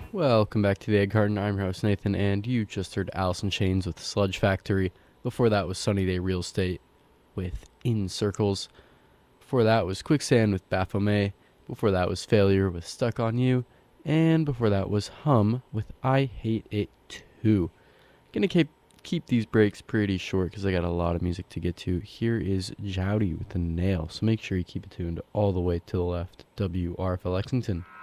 Welcome back to the Egg Carton. I'm your host Nathan, and you just heard Alice in Chains with Sludge Factory. Before that was Sunny Day Real Estate with In Circles. Before that was Quicksand with Baphomet. Before that was Failure with Stuck on You. And before that was Hum with I Hate It Too. Gonna keep these breaks pretty short because I got a lot of music to get to. Here is Jowdy with The Nail, so make sure you keep it tuned all the way to the left. WRFL Lexington.